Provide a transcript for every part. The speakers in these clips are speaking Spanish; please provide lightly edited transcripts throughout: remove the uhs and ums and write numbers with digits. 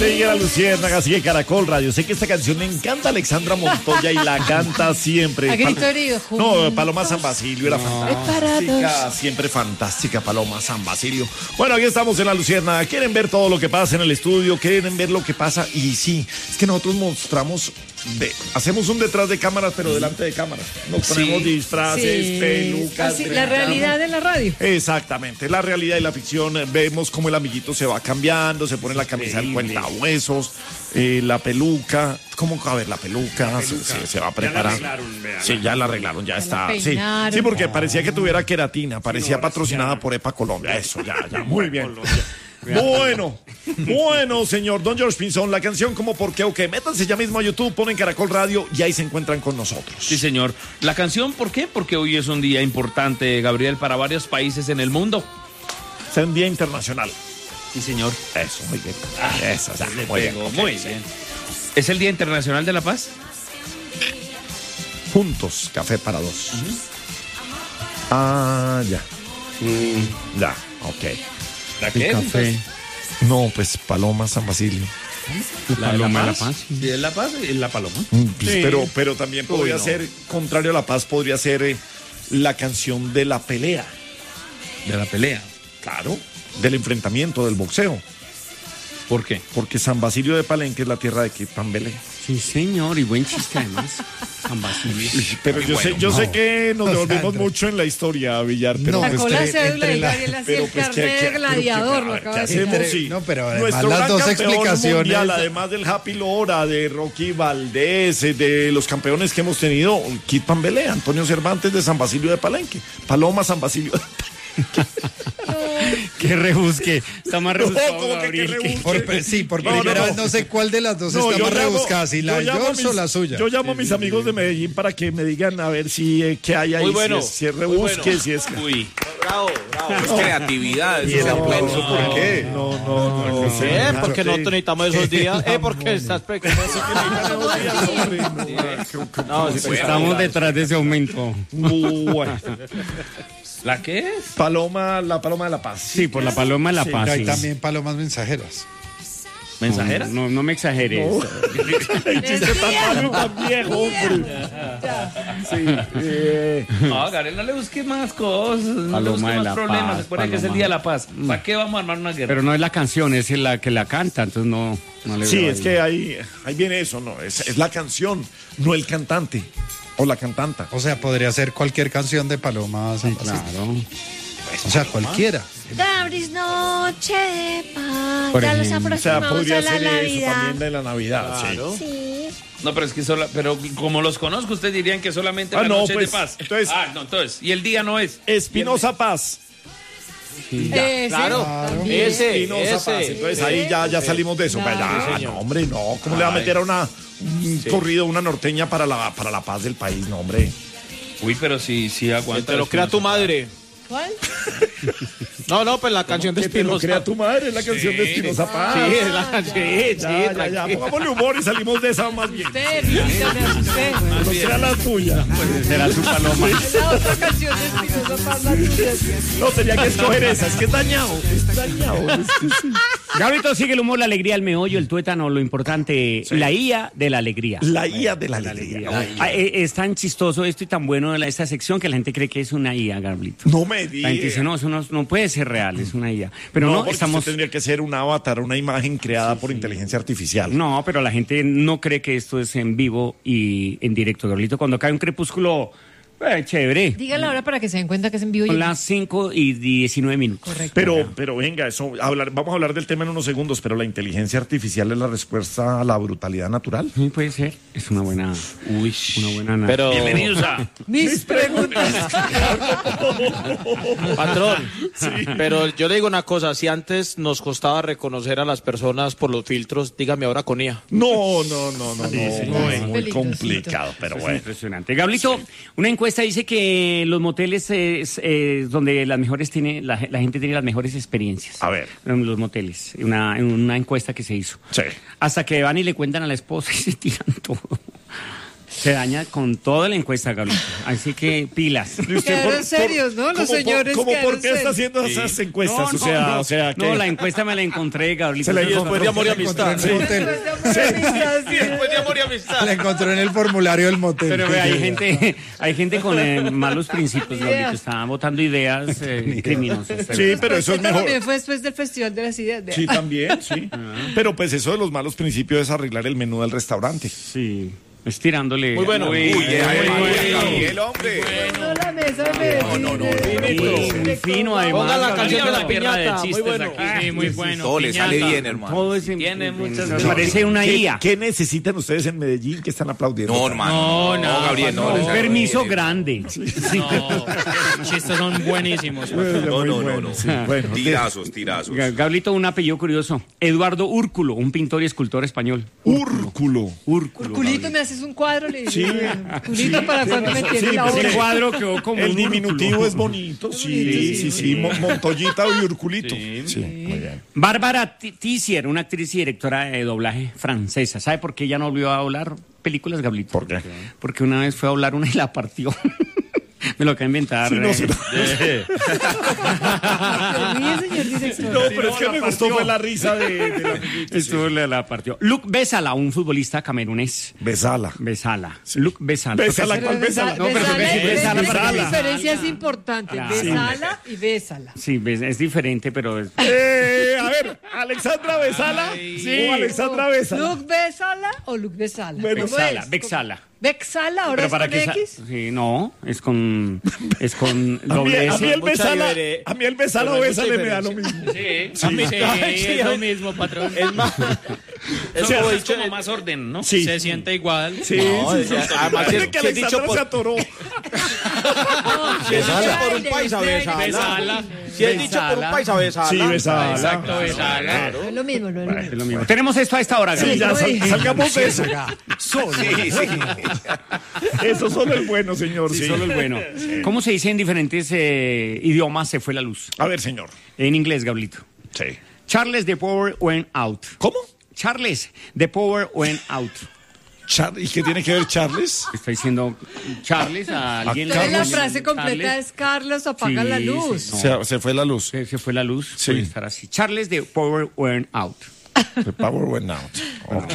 Sigue la Luciérnaga, sigue Caracol Radio. Sé que esta canción le encanta a Alexandra Montoya y la canta siempre. A grito herido. No, Paloma San Basilio era fantástica, siempre fantástica Paloma San Basilio. Bueno, aquí estamos en la Luciérnaga. ¿Quieren ver todo lo que pasa en el estudio? ¿Quieren ver lo que pasa? Y sí, es que nosotros mostramos, hacemos un detrás de cámaras, pero delante de cámaras. Nos ponemos disfraces, pelucas. Así, la realidad de la radio. Exactamente, la realidad y la ficción. Vemos cómo el amiguito se va cambiando, se pone la camisa del cuentahuesos, la peluca. ¿Cómo? A ver, la peluca. Se va a preparar. Sí, ya la arreglaron, ya está. Sí, porque parecía que tuviera queratina, parecía patrocinada por EPA Colombia. Eso, ya, muy bien. Bueno, señor Don George Pinzón, la canción como por qué o qué. Métanse ya mismo a YouTube, ponen Caracol Radio y ahí se encuentran con nosotros. Sí, señor. La canción, ¿por qué? Porque hoy es un día importante, Gabriel, para varios países en el mundo. Es un día internacional. Sí, señor. Eso, muy bien. Eso, ya, muy bien. ¿Es el Día Internacional de la Paz? Juntos, café para dos. Ya. Ya, ok. ¿La qué? Café. No, pues Paloma San Basilio. La Paloma de la Paz. Sí, es la Paz y la Paloma. Sí. Pero también podría ser, contrario a la paz, podría ser la canción de la pelea. De la pelea. Claro, del enfrentamiento, del boxeo. ¿Por qué? Porque San Basilio de Palenque es la tierra de Kid Pambelé. Sí, señor, y buen chiste además. San Basilio. Pero yo sé que nos devolvemos mucho en la historia, Villar. Pero sacó la cédula y Gabriel hacía el carnet de gladiador. Lo acaba de decir. No, pero además nuestro las gran dos campeón explicaciones. Mundial, además del Happy Lora, de Rocky Valdés, de los campeones que hemos tenido, Kid Pambelé, Antonio Cervantes de San Basilio de Palenque, Paloma San Basilio de Palenque. Qué rebusque. Está más rebuscado, ¿Cómo que Gabriel. Por primera vez no sé cuál de las dos está más rebuscada, si la de George o la suya. Yo llamo a mis amigos de Medellín para que me digan a ver si qué hay ahí, muy bueno, si es rebusque, bueno. si es... Uy. Bravo. Es creatividad. ¿Y el aplauso por qué? No sé. Porque nosotros necesitamos esos días. Porque estás Estamos detrás de ese aumento. Bueno. ¿La qué es? La Paloma de la Paz. Sí, por la Paloma de la Paz. Hay sí. también palomas mensajeras. ¿Mensajera? No me exageres. El chiste tan viejo, hombre. Sí. No, Gabriel, no le busques más cosas. No le Paloma busques de más la problemas. Paz, Recuerda que es el Paloma. Día de la Paz. ¿Para qué vamos a armar una guerra? Pero no es la canción, es la que la canta, entonces no le Sí, veo es ahí. que ahí viene eso, ¿no? Es la canción, no el cantante o la cantanta. O sea, podría ser cualquier canción de Paloma San Basilio. Claro. O sea, cualquiera. Dabris noche de paz. Por Ya los ejemplo. O sea, aproximamos podría a la ser eso Navidad. también de la Navidad. Claro. Sí. No, pero es que pero como los conozco, ustedes dirían que solamente la no, noche pues, de paz. entonces- Entonces, y el día no es. Espinosa Paz. Claro. Ese. Entonces Ese. ahí ya salimos de eso. Claro. Ya, no, hombre, no. ¿Cómo le va a meter a un corrido, una norteña para la paz del país? No, hombre. Uy, pero sí aguanta. Te lo crea tu madre. ¿Cuál? No, pues la canción de Que te lo Espinosa. crea tu madre, es la canción de Espinosa Paz. Sí, es la canción. Ya. Pongámosle humor y salimos de esa más bien. Usted, me asusté. No sea la tuya. Será su Paloma. La otra canción de Espinosa Paz, la tuya. No, tenía que escoger esa. Es que es dañado. Gabrito, sigue el humor, la alegría, el meollo, el tuétano, lo importante, la IA de la alegría. La IA de la alegría. Es tan chistoso esto y tan bueno esta sección que la gente cree que es una IA, Gabrito. No me La gente dice, digas. no, eso no puede ser real, es una IA. Pero no, porque estamos... usted tendría que ser un avatar, una imagen creada por inteligencia artificial. No, pero la gente no cree que esto es en vivo y en directo, Gabrielito. Cuando cae un crepúsculo, chévere. Diga la hora para que se den cuenta que es en vivo. Son las 5:19. Correcto. Pero venga, vamos a hablar del tema en unos segundos, pero la inteligencia artificial es la respuesta a la brutalidad natural. Sí, puede ser. Es una buena... Pero, Bienvenidos a... Mis preguntas. patrón, pero yo le digo una cosa, si antes nos costaba reconocer a las personas por los filtros, dígame ahora con IA. No, sí, muy peligrosito. complicado, pero Es bueno. impresionante. Gablito, una encuesta dice que los moteles es donde las mejores la gente tiene las mejores experiencias. A ver. En los moteles. Una encuesta que se hizo. Sí. Hasta que van y le cuentan a la esposa y se tiran todo. Se daña con toda la encuesta, Gabriel. Así que pilas. Quedaron serios, ¿no? Los señores ¿Cómo por qué serios. está haciendo esas encuestas? No, ¿qué? no, la encuesta me la encontré, Gabriel. Se la Y después de amor y amistad. Sí. Después de amor y amistad. La encontró en el formulario del motel. Pero ve, hay gente con malos principios, Gabriel. Estaban votando ideas criminosas. Sí, pero eso es mejor. También fue después del Festival de las Ideas. Sí, también, sí. Pero pues eso de los malos principios es arreglar el menú del restaurante. Sí. Estirándole. Muy bueno. El hombre. No, la mesa de Fino, además. Ponga la canción de la pierna de piñata. chistes Muy bueno. aquí. Sí, muy bueno. Todo le sale Piñata. bien, hermano. Todo es Tiene muchas me parece una IA. ¿Qué necesitan ustedes en Medellín que están aplaudiendo? No, hermano. No, Gabriel, no. Un permiso grande. No, los chistes son buenísimos. No. Sí, bueno, Tirazos. Gablito, un apellido curioso. Eduardo Úrculo, un pintor y escultor español. Úrculo. Culito, me haces un cuadro, le digo. Culito, para cuando me tiene Sí, la pues, obra. El cuadro quedó como El un diminutivo úrculo. es bonito, sí. Montoyita y Urculito. Sí, muy bien. Bárbara Tissier, una actriz y directora de doblaje francesa. ¿Sabe por qué ella no volvió a hablar películas, Gablito? ¿Por qué? Porque una vez fue a hablar una y la partió. Me lo acabo de inventar. Sí, no, Se ríe, señor director. No, pero es que me gustó fue la risa de la amiguita. Estuvo la partió. Luc Besala, un futbolista camerunés. Besala. Besala. Luc Besala. Bésala, Pero ¿cuál bésala? No, pero besala, porque si besala, la besala. diferencia es importante. Besala y bésala. Sí, es diferente, pero es... A ver, ¿Alexandra Besala? Sí. ¿O Alexandra Besala? ¿Luc Besala o Luc Besala? Bueno, ¿Cómo Bexala, es? Bexala. ¿Bexala? ¿Ahora Pero es para con que X? Sí, no, es con doble A mí S. el Besala, o Bésale me da lo mismo. Sí, es lo mismo, patrón. Es más. Es Eso como, he es dicho. como más orden, ¿no? Sí. Se siente igual. Sí, Además, Parece que si es dicho Alexandra por- se atoró. Si es dicho por un Besala. paisa, besala. Besala. Si es dicho por un paisa, besala. Sí, Besala. Exacto, besala. No es lo mismo, no es lo mismo. Es lo mismo. Tenemos esto a esta hora, Sí, Gabriel. ya salgamos de eso. Sí. Eso solo es bueno, señor. Sí, Sí. solo el bueno. ¿Cómo se dice en diferentes idiomas se fue la luz? A ver, señor. En inglés, Gablito. Sí. Charles, the power went out. ¿Cómo? Charles, the power went out. ¿Y qué tiene que ver Charles? Está diciendo Charles a alguien. Entonces la Carlos. frase completa Charles. es Carlos apaga Sí, la sí, luz. sí. Se fue la luz. Se fue la luz. Sí. Puede estar así. Charles, the power went out. The power went out. Ok.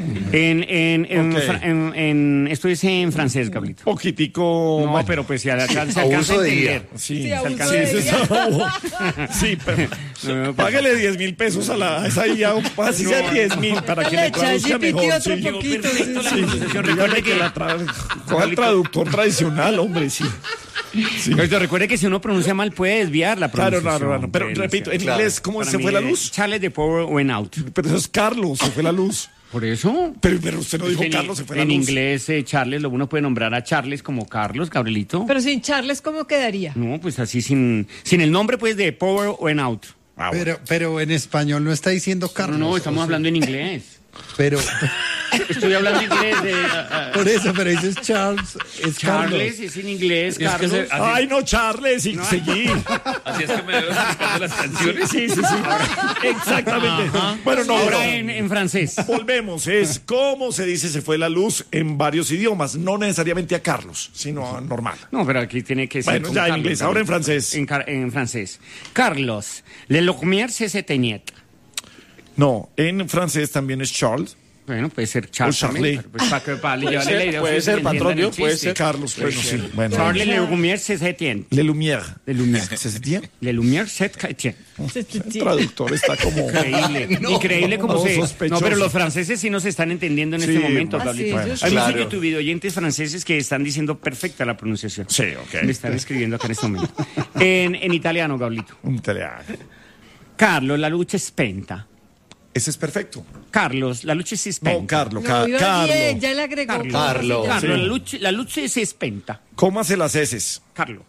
Esto es en francés, Gablito. Poquitico. No, bueno, pero pues se alcanza a Abuso de entender. Sí, Sí, abuso sí, de sí, ella. sí, pero No, páguele 10.000 pesos a esa IA, así sea 10.000 para que le Le traduzca ChatGPT mejor. otro Sí. poquito. perfecto la sí, sí. pronunciación. Dígale Recuerde que que la coja el traductor tradicional, hombre, sí. Sí. Pero recuerde que si uno pronuncia mal puede desviar la Claro, pronunciación. Pero repito, en inglés, ¿cómo Para se mí, fue la luz? Charles, the power went out. Pero eso es Carlos, se fue la luz. Por eso. Pero usted no dijo En- Carlos, se fue la en luz. inglés, Charles, uno puede nombrar a Charles como Carlos, Gabrielito. Pero sin Charles, ¿cómo quedaría? No, pues así sin el nombre, pues, de power went out. Ah, bueno. Pero en español no está diciendo No, Carlos. no, estamos hablando en inglés. Pero Estoy hablando inglés de... por eso, pero dices Charles, es Charles Carlos. es en inglés, que Carlos. se- Ay, no, Charles, y seguí. Así es que me debo explicando las canciones. Sí. Exactamente. Bueno, no, Ahora no. en francés. Volvemos, es cómo se dice se fue la luz en varios idiomas, no necesariamente a Carlos, sino a normal. No, pero aquí tiene que ser Bueno, con ya en Carlos, inglés, Gabriel. ahora en francés. En francés. Carlos, le lumière se s'éteignait. No, en francés también es Charles. Bueno, puede ser Charles O Charlie. también, pero pues para llevarle la idea. puede ustedes ser, entiendan patrón, el ¿no? Puede chiste. ser. Carlos, bueno, sí. Bueno. Charles le lumière se s'éteignait. Le Lumière. Le lumière. ¿Se tiene? Le lumière se s'éteignait. El traductor está como... Increíble, increíble como no, se... sospechoso. No, pero los franceses sí nos están entendiendo en Sí, este momento, bueno. Pablito. Ah, sí, ellos Hay claro. muchos YouTube oyentes franceses que están diciendo perfecta la pronunciación. Sí, ok. Me están escribiendo acá en este momento. En italiano, Gablito. Un italiano. Carlos, la luce è spenta. Ese es perfecto. Carlos, la luce si è spenta. No, Carlos, No, iba Carlos. bien, ya le agregó. Carlos, Sí. la luce si è spenta. Cómase las heces. Carlos.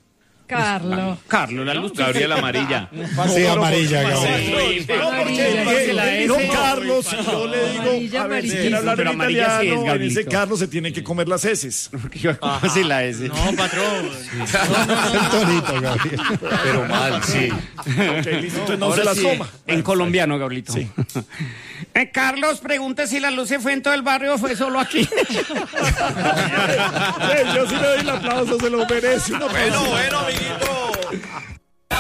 Carlos. Carlos, la luz. Gabriel amarilla. Sí, amarilla, Gabriel. No, Carlos, yo le digo, a ver, si quiere hablar en italiano, en ese Carlos se tiene que comer las heces. Así la S. No, patrón. El tonito, Gabriel. Pero mal, sí. Ok, listo, entonces no se las coma. En colombiano, Gabrielito. Sí. Carlos, pregunte si la luz se fue en todo el barrio o fue solo aquí. Yo sí le doy el aplauso, se lo merece. Bueno, amiguito.